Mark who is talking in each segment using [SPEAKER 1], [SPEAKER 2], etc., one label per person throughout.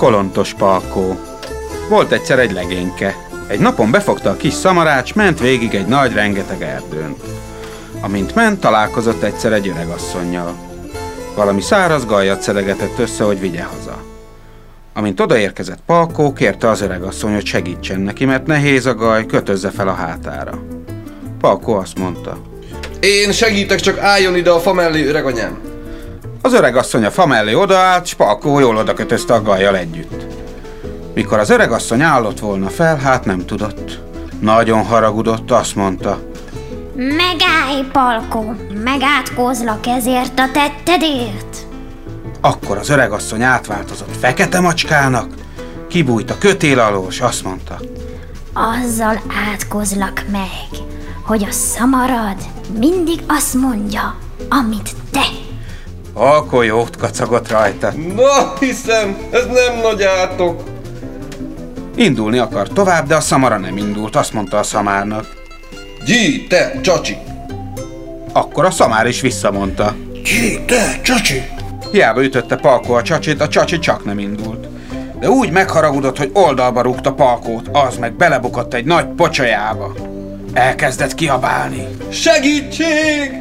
[SPEAKER 1] Kolontos Palkó. Volt egyszer egy legényke. Egy napon befogta a kis szamarát, s ment végig egy nagy, rengeteg erdőn. Amint ment, találkozott egyszer egy öregasszonnyal. Valami száraz gajjat szedegetett össze, hogy vigye haza. Amint odaérkezett Palkó, kérte az öregasszony, hogy segítsen neki, mert nehéz a gaj, kötözze fel a hátára. Palkó azt mondta:
[SPEAKER 2] Én segítek, csak álljon ide a fa mellé, öreganyám.
[SPEAKER 1] Az öregasszony a fa mellé odaállt, s Palkó jól odakötözte a gajjal együtt. Mikor az öregasszony állott volna fel, hát nem tudott. Nagyon haragudott, azt mondta:
[SPEAKER 3] Megállj, Palkó, megátkozlak ezért a tettedért.
[SPEAKER 1] Akkor az öregasszony átváltozott fekete macskának, kibújt a kötél alól, s azt mondta:
[SPEAKER 3] Azzal átkozlak meg, hogy a szamarad mindig azt mondja, amit te.
[SPEAKER 1] Palkó jót kacagott rajta.
[SPEAKER 2] Na, hiszem, ez nem nagy átok.
[SPEAKER 1] Indulni akart tovább, de a szamara nem indult, azt mondta a szamárnak.
[SPEAKER 2] Gyí, te, csacsi!
[SPEAKER 1] Akkor a szamár is visszamondta.
[SPEAKER 4] Gyí, te, csacsi!
[SPEAKER 1] Hiába ütötte Palkó a csacsi csak nem indult. De úgy megharagudott, hogy oldalba rúgta Palkót, az meg belebukott egy nagy pocsajába. Elkezdett kiabálni.
[SPEAKER 2] Segítség!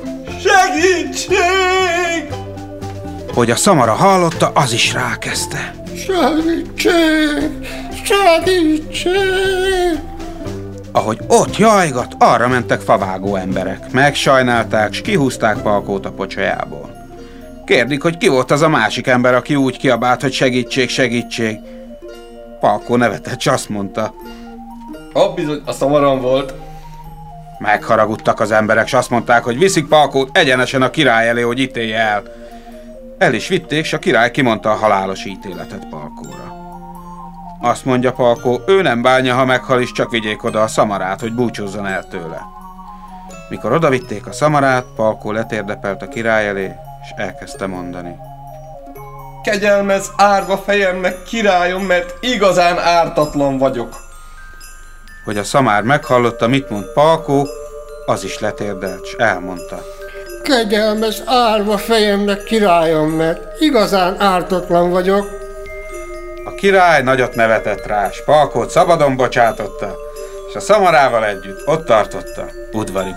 [SPEAKER 2] Segítség!
[SPEAKER 1] Hogy a szamara hallotta, az is rákezdte.
[SPEAKER 4] Segítség! Segítség!
[SPEAKER 1] Ahogy ott jajgat, arra mentek favágó emberek. Megsajnálták, s kihúzták Palkót a pocsajából. Kérdik, hogy ki volt az a másik ember, aki úgy kiabált, hogy segítség, segítség. Palkó nevetett, s azt mondta:
[SPEAKER 2] Bizony, a szamaram volt.
[SPEAKER 1] Megharagudtak az emberek, s azt mondták, hogy viszik Palkót egyenesen a király elé, hogy ítélje el. El is vitték, s a király kimondta a halálos ítéletet Palkóra. Azt mondja Palkó, ő nem bánja, ha meghal is, csak vigyék oda a szamarát, hogy búcsúzzon el tőle. Mikor odavitték a szamarát, Palkó letérdepelt a király elé, és elkezdte mondani:
[SPEAKER 2] Kegyelmez árva fejemnek, királyom, mert igazán ártatlan vagyok.
[SPEAKER 1] Hogy a szamár meghallotta, mit mond Palkó, az is letérdelt, és elmondta:
[SPEAKER 4] Kegyelmez árva fejemnek, királyom, mert igazán ártatlan vagyok.
[SPEAKER 1] A király nagyot nevetett rá, s Palkót szabadon bocsátotta, és a szamarával együtt ott tartotta udvari